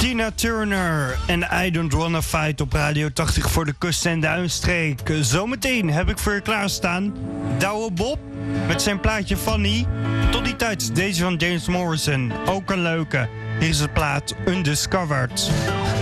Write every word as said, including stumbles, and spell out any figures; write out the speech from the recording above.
Tina Turner en I Don't Wanna Fight op Radio tachtig voor de kust- en duinstreek. Zometeen heb ik voor je klaarstaan Douwe Bob met zijn plaatje Fanny. Tot die tijd deze van James Morrison, ook een leuke. Hier is het plaat Undiscovered.